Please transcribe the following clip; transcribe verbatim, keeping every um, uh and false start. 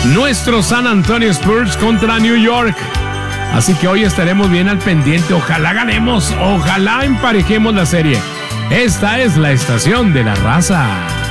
nuestro San Antonio Spurs contra New York. Así que hoy estaremos bien al pendiente. Ojalá ganemos, ojalá emparejemos la serie. Esta es la estación de la raza.